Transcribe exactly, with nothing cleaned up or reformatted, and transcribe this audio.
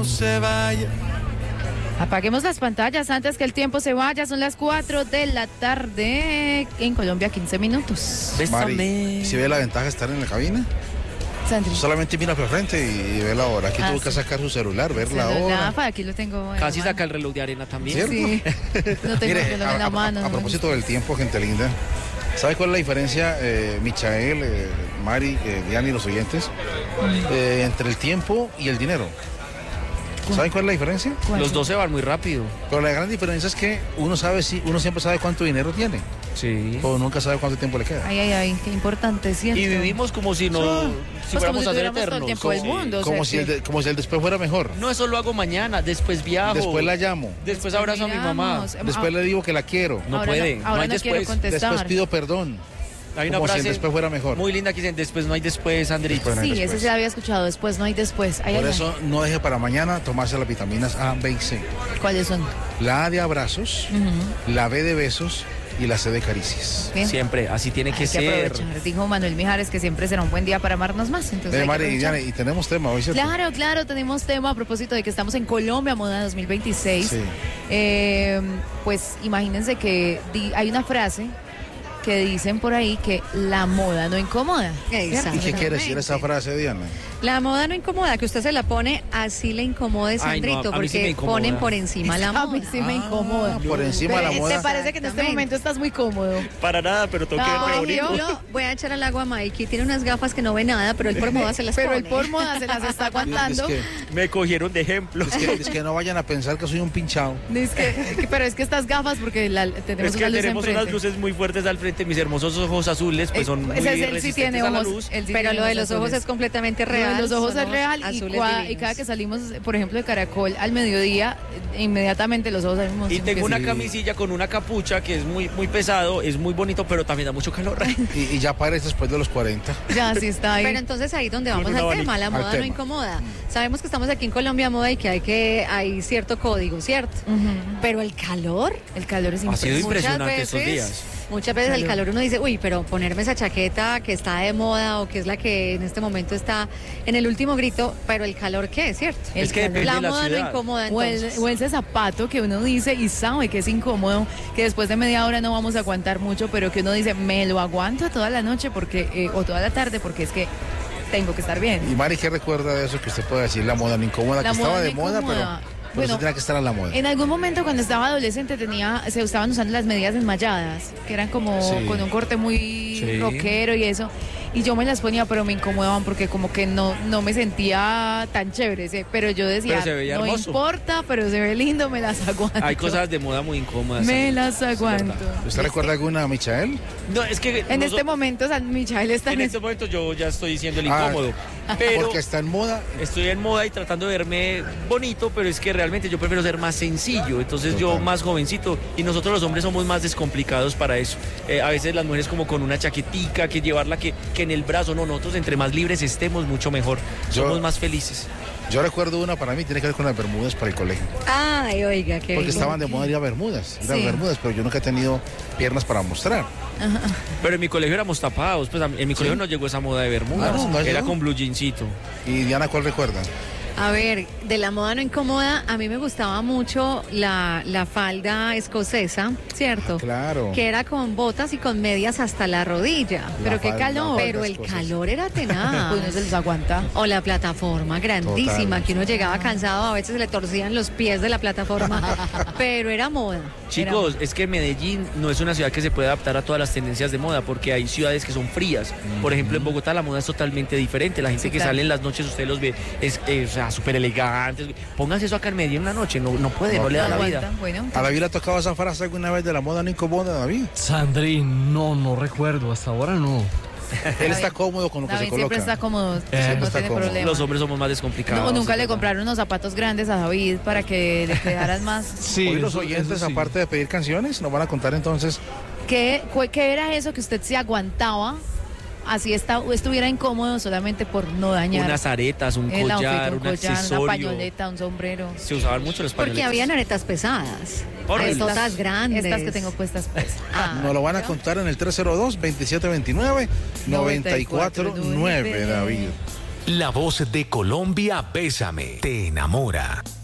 tiempo se vaya. Apaguemos las pantallas antes que el tiempo se vaya. Son las cuatro de la tarde en Colombia, quince minutos. Mari, ¿si ve la ventaja de estar en la cabina? Sandri. Solamente mira para frente y ve la hora. Aquí ah, tuvo sí. que sacar su celular, ver la hora. Aquí lo tengo. Casi mano. Saca el reloj de arena también. ¿Cierto? Sí. No tengo Mire, el reloj a, en la mano. A, a, a no propósito del tiempo, gente linda, ¿sabe cuál es la diferencia, eh, Michael, eh, Mari, eh, Diana y los oyentes, eh, entre el tiempo y el dinero? ¿Saben cuál es la diferencia? ¿Cuál? Los dos se van muy rápido. Pero la gran diferencia es que uno sabe si uno siempre sabe cuánto dinero tiene. Sí. Pero nunca sabe cuánto tiempo le queda. Ay, ay, ay, qué importante, ¿cierto? Y vivimos como si no, sí. si pues fuéramos como si a ser eternos. Todo el tiempo del mundo, como, o sea, si el de, como si el después fuera mejor. No, eso lo hago mañana, después viajo. Después la llamo. Después, después abrazo miramos. a mi mamá. Después ah, le digo que la quiero. No ahora puede, no, no ahora hay no después. Quiero contestar. Después pido perdón. Hay una como frase si el después fuera mejor. Muy linda que dicen, después no hay después, Andrés. Sí, no ese después. Se había escuchado, después no hay después. Ay, Por ay, eso ay. no deje para mañana tomarse las vitaminas A, B y C. ¿Cuáles son? La A de abrazos, uh-huh. la B de besos y la C de caricias. Bien. Siempre, así tiene que, hay ser. Que aprovechar. Dijo Manuel Mijares que siempre será un buen día para amarnos más. Entonces eh, Mari, y, Diana, y tenemos tema hoy, ¿cierto? Claro, claro, tenemos tema a propósito de que estamos en Colombia Moda dos mil veintiséis. Sí. Eh, pues imagínense que di, hay una frase que dicen por ahí que la moda no incomoda. ¿Y qué quiere decir esa frase, Diana? La moda no incomoda, que usted se la pone así le incomode, Sandrito, Ay, no, porque sí ponen por encima la moda. A mí sí me incomoda. Ah, por encima de la moda. ¿Te parece que en este momento estás muy cómodo? Para nada, pero tengo no, que ver bonito. Yo voy a echar al agua a Mikey, tiene unas gafas que no ve nada, pero él por moda se las pero pone. Pero él por moda se las está aguantando. Es que, me cogieron de ejemplo. Es que, es que no vayan a pensar que soy un pinchado. Es que, pero es que estas gafas, porque la, tenemos es que una luz tenemos enfrente. unas luces muy fuertes al frente, mis hermosos ojos azules, pues son muy ese, resistentes sí tiene a la ojos, luz. Sí pero lo de los ojos es completamente real. Los ojos es real y, cua, y cada que salimos, por ejemplo, de Caracol al mediodía, inmediatamente los ojos salimos. Y tengo una sí. camisilla con una capucha que es muy muy pesado, es muy bonito, pero también da mucho calor. y, y ya pares después de los cuarenta. Ya, sí está ahí. Pero entonces ahí donde vamos al tema, la moda no incomoda. Sabemos que estamos aquí en Colombia Moda y que hay que hay cierto código, ¿cierto? Uh-huh. Pero el calor, el calor es impresionante. Ha sido impresionante veces, estos días. Muchas veces calor. el calor uno dice, uy, pero ponerme esa chaqueta que está de moda o que es la que en este momento está en el último grito, pero el calor, ¿qué? ¿Cierto? Es el que calor. la, la moda no incomoda entonces. O, el, o ese zapato que uno dice y sabe que es incómodo, que después de media hora no vamos a aguantar mucho, pero que uno dice, me lo aguanto toda la noche porque eh, o toda la tarde porque es que tengo que estar bien. Y Mari, ¿qué recuerda de eso que usted puede decir, la moda no incomoda? La que moda estaba no de moda, incomoda. pero... Bueno, eso tenía que estar a la moda. En algún momento cuando estaba adolescente tenía, se estaban usando las medias enmalladas, que eran como sí. con un corte muy sí. rockero y eso. Y yo me las ponía, pero me incomodaban porque como que no, no me sentía tan chévere. ¿sí? Pero yo decía, pero no hermoso. importa, pero se ve lindo, me las aguanto. Hay cosas de moda muy incómodas. Me ¿sí? las aguanto. ¿Usted es recuerda que... alguna, Michael? No, es que... En no este so... momento, o sea, Michael está en... En este momento yo ya estoy diciendo el incómodo. Ah, pero porque está en moda. Estoy en moda y tratando de verme bonito, pero es que realmente yo prefiero ser más sencillo. Entonces Total. yo más jovencito y nosotros los hombres somos más descomplicados para eso. Eh, a veces las mujeres como con una chaquetica, que llevarla que, que en el brazo, no, nosotros entre más libres estemos, mucho mejor. Yo, Somos más felices. Yo recuerdo una para mí, tiene que ver con las bermudas para el colegio. Ay, oiga, qué Porque estaban de moda ir a bermudas, ir a sí. bermudas, pero yo nunca he tenido piernas para mostrar. Ajá. Pero en mi colegio éramos tapados, pues en mi colegio ¿sí? no llegó esa moda de bermudas, ah, no, no era llegó? Con blue jeansito. ¿Y Diana cuál recuerda? A ver, de la moda no incomoda, a mí me gustaba mucho la, la falda escocesa, ¿cierto? Ah, claro. Que era con botas y con medias hasta la rodilla. La pero falda, qué calor. Pero el escocesa. calor era tenaz. Pues no se los aguanta. O la plataforma grandísima, Total. Que uno llegaba cansado, a veces se le torcían los pies de la plataforma. Pero era moda. Chicos, era... es que Medellín no es una ciudad que se puede adaptar a todas las tendencias de moda, porque hay ciudades que son frías. Mm-hmm. Por ejemplo, en Bogotá la moda es totalmente diferente. La gente sí, que claro. sale en las noches, usted los ve, es, es o sea, súper elegante. Pónganse eso acá en Medellín una noche, no, no puede, no, no le da la vida. Bueno, ¿a David le ha tocado esa frase alguna vez de la moda no incomoda, David? Sandri, no, no recuerdo, hasta ahora no. Él está cómodo con lo que David se coloca. Siempre está cómodo, eh, no está tiene cómodo. problema. Los hombres somos más descomplicados. No, nunca le compraron unos zapatos grandes a David para que le quedaran más. Sí, hoy los oyentes, sí. aparte de pedir canciones, nos van a contar entonces. ¿Qué, ¿Qué era eso que usted se aguantaba? Así está, estuviera incómodo solamente por no dañar. Unas aretas, un collar, outfit, un, un collar, accesorio. Una pañoleta, un sombrero. Se usaban mucho las pañoletas. Porque habían aretas pesadas. Horribles. Estas grandes. Estas que tengo puestas pues. Ah, nos lo van a contar en el tres cero dos, veintisiete veintinueve, noventa y cuatro nueve, David. La voz de Colombia, Bésame, te enamora.